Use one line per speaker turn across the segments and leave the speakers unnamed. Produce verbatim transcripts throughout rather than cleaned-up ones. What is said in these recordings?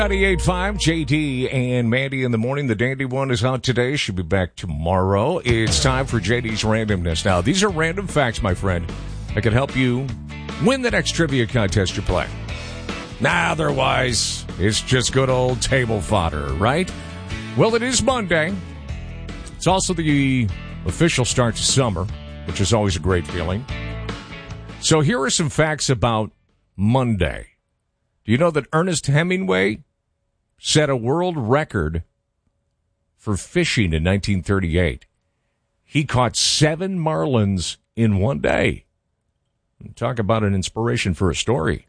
ninety-eight point five, J D and Mandy in the morning. The Dandy One is out today. She'll be back tomorrow. It's time for J D's Randomness. Now, these are random facts, my friend, that can help you win the next trivia contest you play. Nah, otherwise, it's just good old table fodder, right? Well, it is Monday. It's also the official start to summer, which is always a great feeling. So here are some facts about Monday. Do you know that Ernest Hemingway set a world record for fishing in nineteen thirty-eight? He caught seven marlins in one day. Talk about an inspiration for a story.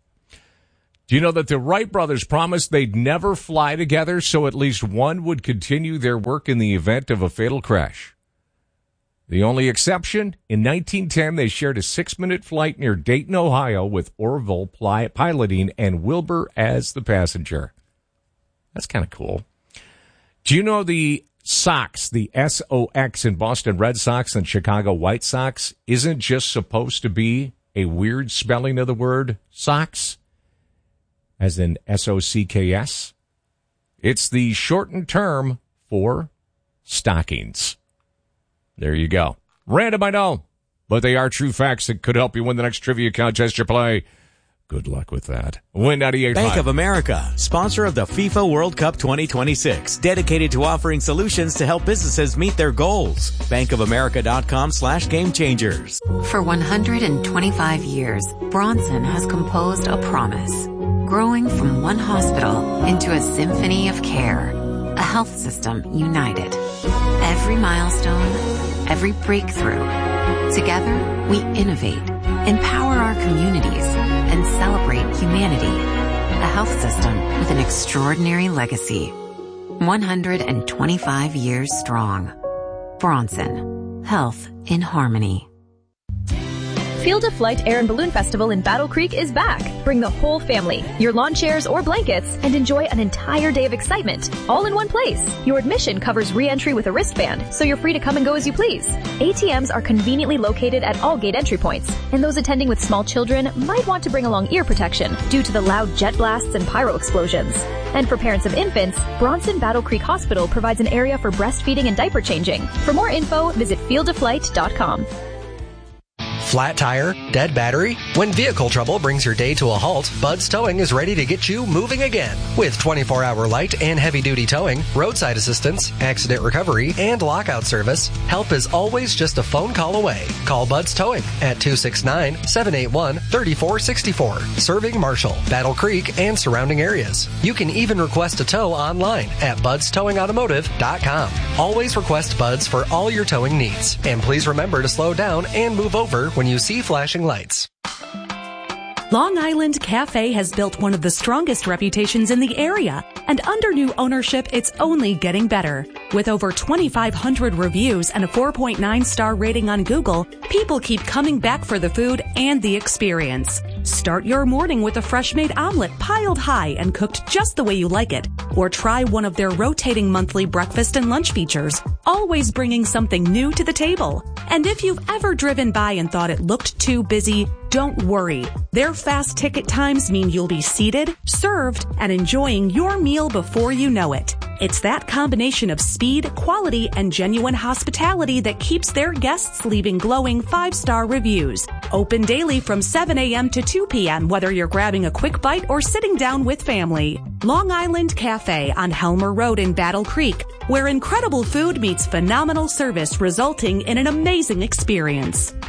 Do you know that the Wright brothers promised they'd never fly together, so at least one would continue their work in the event of a fatal crash? The only exception, in nineteen ten, they shared a six-minute flight near Dayton, Ohio, with Orville piloting and Wilbur as the passenger. That's kind of cool. Do you know the Sox, the S O X in Boston Red Sox and Chicago White Sox, isn't just supposed to be a weird spelling of the word Sox, as in S O C K S? It's the shortened term for stockings. There you go. Random, I know, but they are true facts that could help you win the next trivia contest you play. Good luck with that. Win ninety-eight point five.
Bank of America, sponsor of the FIFA World Cup twenty twenty-six, dedicated to offering solutions to help businesses meet their goals. bankofamerica.com slash game changers.
For one hundred twenty-five years, Bronson has composed a promise, growing from one hospital into a symphony of care, a health system united. Every milestone, every breakthrough. Together, we innovate, empower our communities, and celebrate humanity. A health system with an extraordinary legacy. one hundred twenty-five years strong. Bronson. Health in harmony.
Field of Flight Air and Balloon Festival in Battle Creek is back. Bring the whole family, your lawn chairs or blankets, and enjoy an entire day of excitement, all in one place. Your admission covers re-entry with a wristband, so you're free to come and go as you please. A T Ms are conveniently located at all gate entry points, and those attending with small children might want to bring along ear protection due to the loud jet blasts and pyro explosions. And for parents of infants, Bronson Battle Creek Hospital provides an area for breastfeeding and diaper changing. For more info, visit field of flight dot com.
Flat tire? Dead battery? When vehicle trouble brings your day to a halt, Bud's Towing is ready to get you moving again. With twenty-four hour light and heavy-duty towing, roadside assistance, accident recovery, and lockout service, help is always just a phone call away. Call Bud's Towing at two six nine, seven eight one, three four six four, serving Marshall, Battle Creek, and surrounding areas. You can even request a tow online at buds towing automotive dot com. Always request Bud's for all your towing needs. And please remember to slow down and move over when you see flashing lights.
Long Island Cafe has built one of the strongest reputations in the area, and under new ownership, it's only getting better. With over twenty-five hundred reviews and a four point nine star rating on Google, people keep coming back for the food and the experience. Start your morning with a fresh-made omelet piled high and cooked just the way you like it, or try one of their rotating monthly breakfast and lunch features, always bringing something new to the table. And if you've ever driven by and thought it looked too busy, don't worry. Their fast ticket times mean you'll be seated, served, and enjoying your meal before you know it. It's that combination of speed, quality, and genuine hospitality that keeps their guests leaving glowing five-star reviews. Open daily from seven a.m. to two p.m. whether you're grabbing a quick bite or sitting down with family. Long Island Cafe on Helmer Road in Battle Creek, where incredible food meets phenomenal service, resulting in an amazing experience.